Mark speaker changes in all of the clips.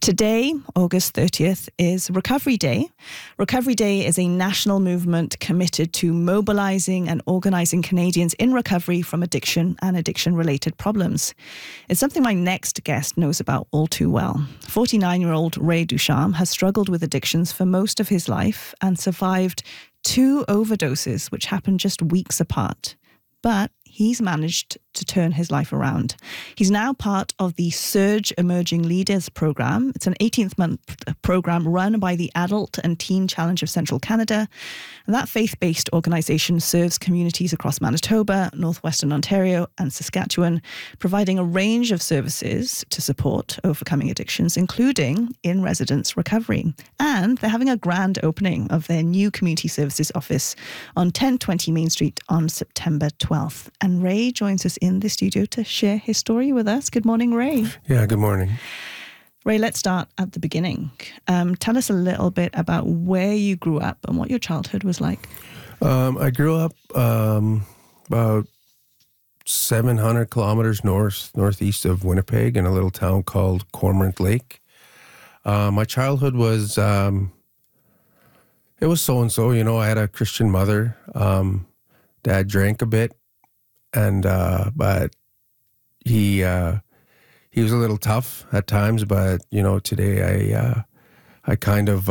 Speaker 1: Today, August 30th, is Recovery Day. Recovery Day is a national movement committed to mobilising and organising Canadians in recovery from addiction and addiction-related problems. It's something my next guest knows about all too well. 49-year-old Ray Ducharme has struggled with addictions for most of his life and survived 2 overdoses, which happened just weeks apart. But he's managed to turn his life around. He's now part of the Surge Emerging Leaders program. It's an 18-month program run by the Adult and Teen Challenge of Central Canada. And that faith-based organisation serves communities across Manitoba, northwestern Ontario and Saskatchewan, providing a range of services to support overcoming addictions, including in-residence recovery. And they're having a grand opening of their new community services office on 1020 Main Street on September 12th. And Ray joins us in the studio to share his story with us. Good morning, Ray.
Speaker 2: Yeah, good morning.
Speaker 1: Ray, let's start at the beginning. Tell us a little bit about where you grew up and what your childhood was like.
Speaker 2: I grew up about 700 kilometers northeast of Winnipeg in a little town called Cormorant Lake. My childhood was, it was so-and-so. You know, I had a Christian mother. Dad drank a bit. And but he was a little tough at times, but you know, today I kind of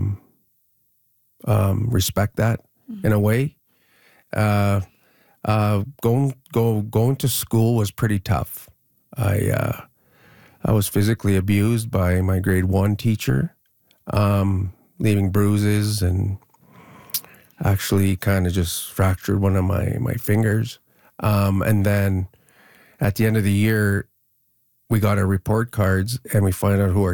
Speaker 2: respect that in a way. Going to school was pretty tough. I was physically abused by my grade 1 teacher, leaving bruises and actually kind of just fractured one of my fingers. And then at the end of the year, we got our report cards and we find out who our